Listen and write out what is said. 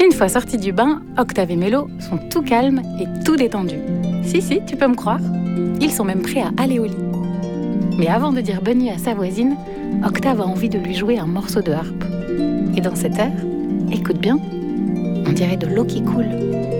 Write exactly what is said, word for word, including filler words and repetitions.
Une fois sortis du bain, Octave et Mélo sont tout calmes et tout détendus. Si, si, tu peux me croire. Ils sont même prêts à aller au lit. Mais avant de dire bonne nuit à sa voisine, Octave a envie de lui jouer un morceau de harpe. Et dans cet air, écoute bien, on dirait de l'eau qui coule.